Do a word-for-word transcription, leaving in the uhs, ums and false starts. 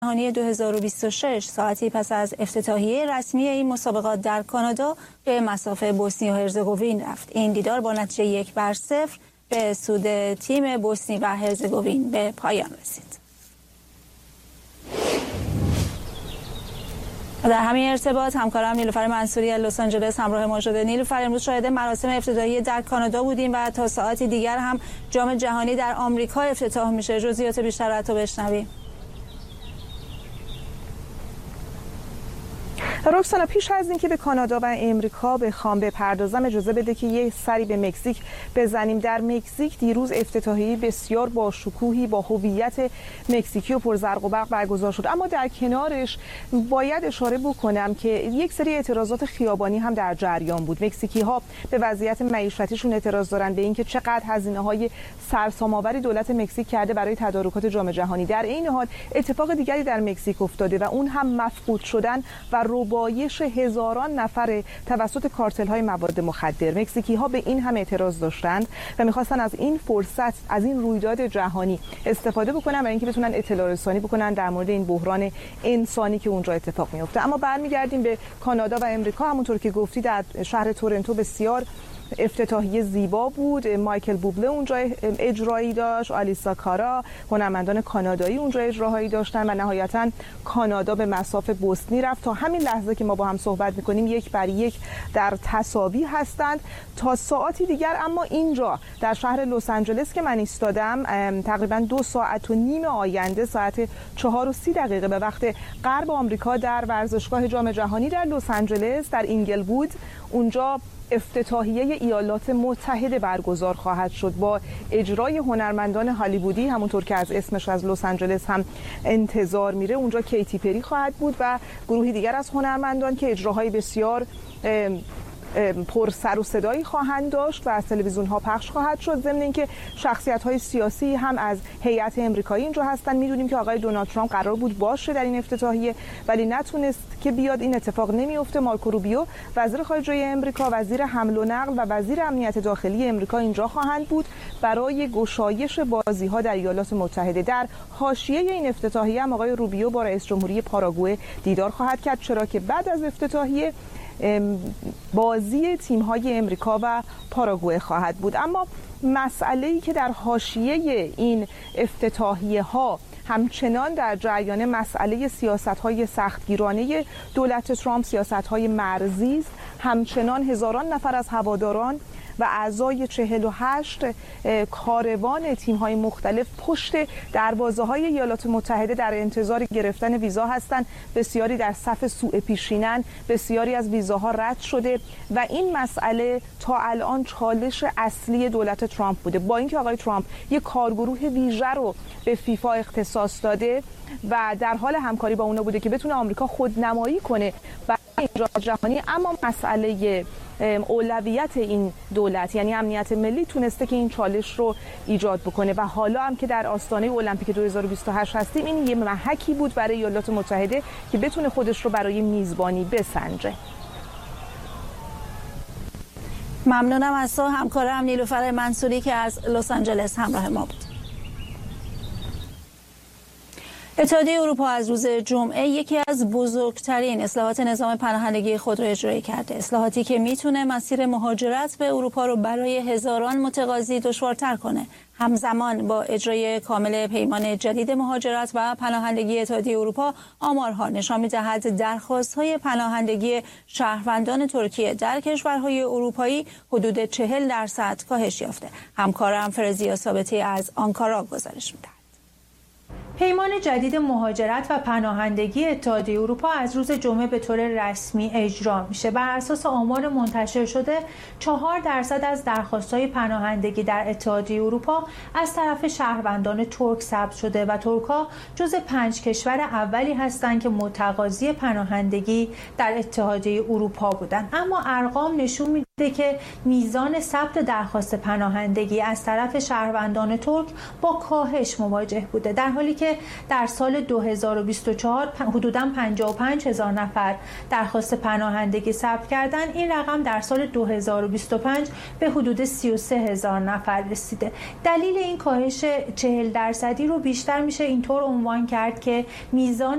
جهانی دو هزار و بیست و شش ساعتی پس از افتتاحیه رسمی این مسابقات در کانادا به مصاف بوسنی و هرزگوین رفت. این دیدار با نتیجه یک بر صفر به سود تیم بوسنی و هرزگوین به پایان رسید. در همین ارتباط همکارم نیلوفر منصوری از لس آنجلس همراه ما شده. نیلوفر، امروز شاهد مراسم افتتاحیه در کانادا بودیم و تا ساعتی دیگر هم جام جهانی در آمریکا افتتاح میشه. جزئیات بیشتر از تو بشنویم. رکسانا، پیش از اینکه به کانادا و امریکا بخوام بپردازم اجازه بده که یه سری به مکزیک بزنیم. در مکزیک دیروز افتتاحیه بسیار با شکوهی با هویت مکزیکی و پرزرق و برق برگزار شد، اما در کنارش باید اشاره بکنم که یک سری اعتراضات خیابانی هم در جریان بود. مکزیکی ها به وضعیت معیشتیشون اعتراض دارن به اینکه چقدر هزینه‌های سرسام‌آوری دولت مکزیک کرده برای تدارکات جام جهانی. در این حال اتفاق دیگری در مکزیک افتاده و اون هم مفقود شدن و بایش هزاران نفر توسط کارتل‌های مواد مخدر. مکزیکی ها به این هم اعتراض داشتند و می‌خواستن از این فرصت، از این رویداد جهانی استفاده بکنن برای اینکه بتونن اطلاع رسانی بکنن در مورد این بحران انسانی که اونجا اتفاق میفته. اما برمیگردیم به کانادا و امریکا. همونطور که گفتی در شهر تورنتو بسیار افتتاحیه زیبا بود. مایکل بوبله اونجا اجرایی داشت، آلیسا کارا، هنرمندان کانادایی اونجا اجراهایی داشتن و نهایتاً کانادا به مصاف بوسنی رفت. تا همین لحظه که ما با هم صحبت میکنیم یک بر یک در تساوی هستند تا ساعتی دیگر. اما اینجا در شهر لس آنجلس که من ایستادم تقریباً دو ساعت و نیم آینده، ساعت چهار و سی دقیقه به وقت غرب آمریکا، در ورزشگاه جام جهانی در لس آنجلس در اینگلوود اونجا افتتاحیه ایالات متحده برگزار خواهد شد با اجرای هنرمندان هالیوودی. همونطور که از اسمش از لس آنجلس هم انتظار میره، اونجا کیتی پری خواهد بود و گروهی دیگر از هنرمندان که اجراهای بسیار پر سر و صدایی خواهند داشت و از تلویزیون ها پخش خواهد شد. ضمن اینکه شخصیت های سیاسی هم از هیئت امریکایی اینجا هستن. میدونیم که آقای دونالد ترامپ قرار بود باشه در این افتتاحیه ولی نتونست که بیاد. این اتفاق نمیفته. مارکو روبیو وزیر خارجه امریکا، وزیر حمل و نقل و وزیر امنیت داخلی امریکا اینجا خواهند بود برای گشایش بازی ها در ایالات متحده. در حاشیه این افتتاحیه هم آقای روبیو با رئیس جمهوری پاراگوئه دیدار خواهد کرد، چرا که بعد از افتتاحیه بازی تیم‌های امریکا و پاراگوئه خواهد بود. اما مسئله‌ای که در حاشیه این افتتاحیه ها همچنان در جریان مسئله سیاست‌های سختگیرانه دولت ترامپ، سیاست‌های مرزی است. همچنان هزاران نفر از هواداران و اعضای چهل و هشت کاروان تیم‌های مختلف پشت دروازه‌های ایالات متحده در انتظار گرفتن ویزا هستند. بسیاری در صف سوء پیشینن، بسیاری از ویزاها رد شده و این مسئله تا الان چالش اصلی دولت ترامپ بوده. با اینکه آقای ترامپ یک کارگروه ویژه رو به فیفا اختصاص داده و در حال همکاری با اونا بوده که بتونه آمریکا خودنمایی کنه برای جام جهانی، اما مسئله اولویت این دولت یعنی امنیت ملی تونسته که این چالش رو ایجاد بکنه و حالا هم که در آستانه المپیک دو هزار و بیست و هشت هستیم، این یه محکی بود برای ایالات متحده که بتونه خودش رو برای میزبانی بسنجه. ممنونم از تو همکارم نیلوفر منصوری که از لس آنجلس همراه ما بود. اتحادیه اروپا از روز جمعه یکی از بزرگترین اصلاحات نظام پناهندگی خود را اجرایی کرده. اصلاحاتی که میتونه مسیر مهاجرت به اروپا رو برای هزاران متقاضی دشوارتر کنه. همزمان با اجرای کامل پیمان جدید مهاجرت و پناهندگی اتحادیه اروپا، آمارها نشان می‌دهد درخواست‌های پناهندگی شهروندان ترکیه در کشورهای اروپایی حدود چهل درصد کاهش یافته. همکارم فرزیا ثابتی از آنکارا گزارش می‌دهد. پیمان جدید مهاجرت و پناهندگی اتحادیه اروپا از روز جمعه به طور رسمی اجرا میشه. بر اساس آمار منتشر شده، چهار درصد از درخواست‌های پناهندگی در اتحادیه اروپا از طرف شهروندان ترک ثبت شده و ترک‌ها جز پنج کشور اولی هستند که متقاضی پناهندگی در اتحادیه اروپا بودند. اما ارقام نشون میده ده که میزان ثبت درخواست پناهندگی از طرف شهروندان ترک با کاهش مواجه بوده، در حالی که در سال دو هزار و بیست و چهار حدوداً پنجاه و پنج هزار نفر درخواست پناهندگی ثبت کردن. این رقم در سال دو هزار و بیست و پنج به حدود سی و سه هزار نفر رسیده. دلیل این کاهش چهل درصدی رو بیشتر میشه اینطور عنوان کرد که میزان